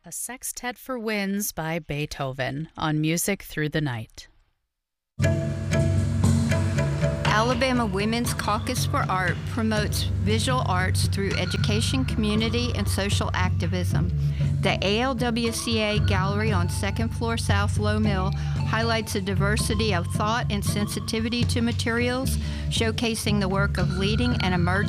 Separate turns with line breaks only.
A Sextet for Winds by Beethoven on Music Through the Night.
Alabama Women's Caucus for Art promotes visual arts through education, community, and social activism. The ALWCA Gallery on 2nd floor South Low Mill highlights a diversity of thought and sensitivity to materials, showcasing the work of leading and emerging